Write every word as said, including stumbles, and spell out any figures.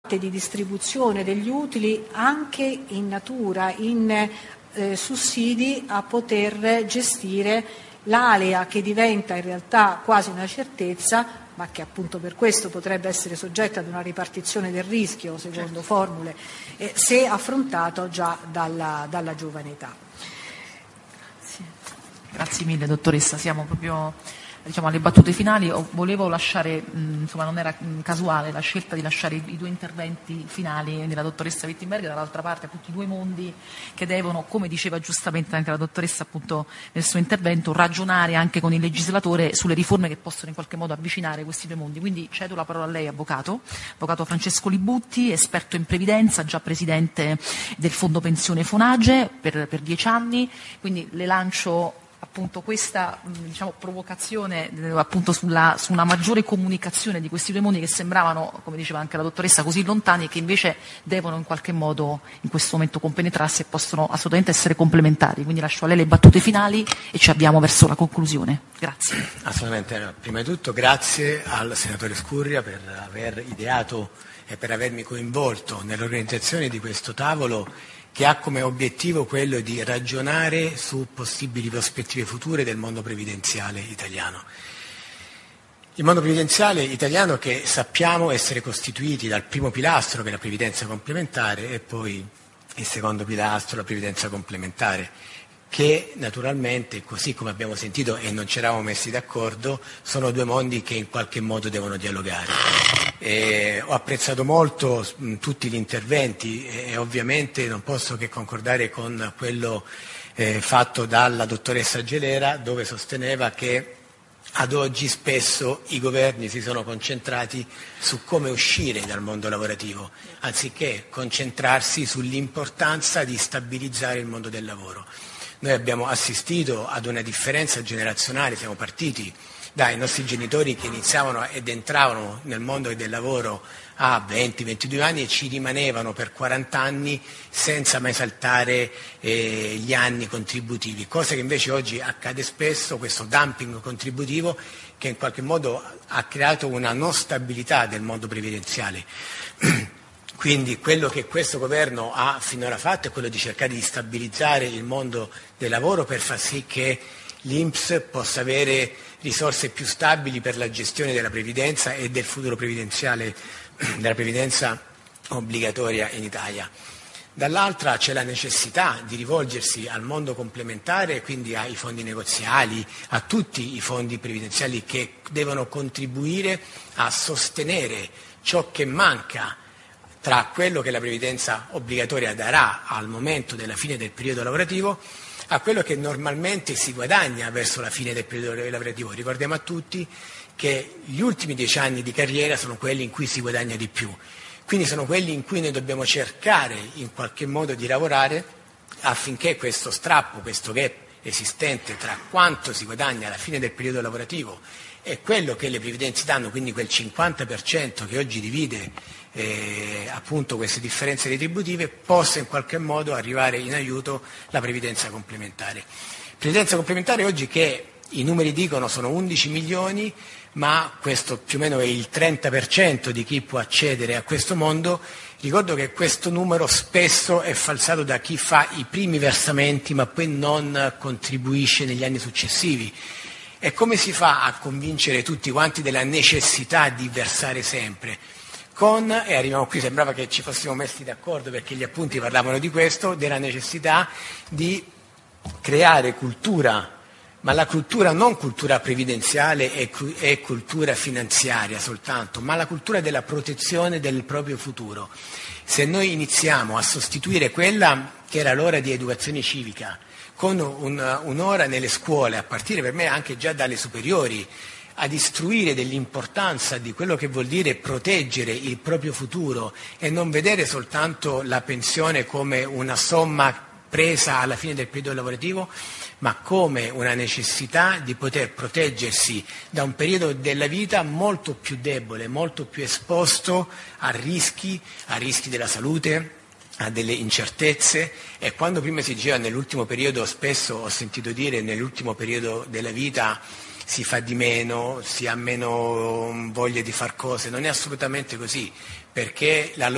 di distribuzione degli utili anche in natura, in eh, sussidi a poter gestire l'alea che diventa in realtà quasi una certezza, ma che appunto per questo potrebbe essere soggetta ad una ripartizione del rischio secondo formule, eh, se affrontato già dalla, dalla giovane età. Grazie. Grazie mille dottoressa, siamo proprio diciamo alle battute finali. Volevo lasciare, mh, insomma non era mh, casuale la scelta di lasciare i, i due interventi finali della dottoressa Wittenberg, dall'altra parte a tutti i due mondi che devono, come diceva giustamente anche la dottoressa appunto nel suo intervento, ragionare anche con il legislatore sulle riforme che possono in qualche modo avvicinare questi due mondi. Quindi cedo la parola a lei, avvocato, avvocato Francesco Libutti, esperto in previdenza, già presidente del Fondo Pensione Fonage per, per dieci anni, quindi le lancio appunto questa diciamo, provocazione appunto sulla, su una maggiore comunicazione di questi due mondi che sembravano, come diceva anche la dottoressa, così lontani e che invece devono in qualche modo in questo momento compenetrarsi e possono assolutamente essere complementari. Quindi lascio a lei le battute finali e ci abbiamo verso la conclusione. Grazie. Assolutamente. Prima di tutto grazie al senatore Scurria per aver ideato e per avermi coinvolto nell'organizzazione di questo tavolo, che ha come obiettivo quello di ragionare su possibili prospettive future del mondo previdenziale italiano. Il mondo previdenziale italiano che sappiamo essere costituiti dal primo pilastro, che è la previdenza complementare, e poi il secondo pilastro, la previdenza complementare, che naturalmente, così come abbiamo sentito e non ci eravamo messi d'accordo, sono due mondi che in qualche modo devono dialogare. E ho apprezzato molto mh, tutti gli interventi e, e ovviamente non posso che concordare con quello eh, fatto dalla dottoressa Gelera, dove sosteneva che ad oggi spesso i governi si sono concentrati su come uscire dal mondo lavorativo, anziché concentrarsi sull'importanza di stabilizzare il mondo del lavoro. Noi abbiamo assistito ad una differenza generazionale, siamo partiti dai nostri genitori che iniziavano ed entravano nel mondo del lavoro a venti ventidue anni e ci rimanevano per quaranta anni senza mai saltare eh, gli anni contributivi, cosa che invece oggi accade spesso, questo dumping contributivo che in qualche modo ha creato una non stabilità del mondo previdenziale. Quindi quello che questo governo ha finora fatto è quello di cercare di stabilizzare il mondo del lavoro per far sì che l'I N P S possa avere risorse più stabili per la gestione della previdenza e del futuro previdenziale, della previdenza obbligatoria in Italia. Dall'altra c'è la necessità di rivolgersi al mondo complementare, quindi ai fondi negoziali, a tutti i fondi previdenziali che devono contribuire a sostenere ciò che manca tra quello che la previdenza obbligatoria darà al momento della fine del periodo lavorativo a quello che normalmente si guadagna verso la fine del periodo lavorativo. Ricordiamo a tutti che gli ultimi dieci anni di carriera sono quelli in cui si guadagna di più, quindi sono quelli in cui noi dobbiamo cercare in qualche modo di lavorare affinché questo strappo, questo gap esistente tra quanto si guadagna alla fine del periodo lavorativo e quello che le previdenze danno, quindi quel cinquanta per cento che oggi divide eh, appunto queste differenze retributive, possa in qualche modo arrivare in aiuto la previdenza complementare. Previdenza complementare oggi che i numeri dicono sono undici milioni, ma questo più o meno è il trenta per cento di chi può accedere a questo mondo. Ricordo che questo numero spesso è falsato da chi fa i primi versamenti ma poi non contribuisce negli anni successivi. E come si fa a convincere tutti quanti della necessità di versare sempre? Con, e arriviamo qui, sembrava che ci fossimo messi d'accordo perché gli appunti parlavano di questo, della necessità di creare cultura, ma la cultura non cultura previdenziale e, e cultura finanziaria soltanto, ma la cultura della protezione del proprio futuro. Se noi iniziamo a sostituire quella che era l'ora di educazione civica con un, un'ora nelle scuole, a partire per me anche già dalle superiori, ad istruire dell'importanza di quello che vuol dire proteggere il proprio futuro e non vedere soltanto la pensione come una somma presa alla fine del periodo lavorativo, ma come una necessità di poter proteggersi da un periodo della vita molto più debole, molto più esposto a rischi, a rischi della salute, a delle incertezze. E quando prima si diceva nell'ultimo periodo, spesso ho sentito dire nell'ultimo periodo della vita si fa di meno, si ha meno voglia di far cose, non è assolutamente così, perché la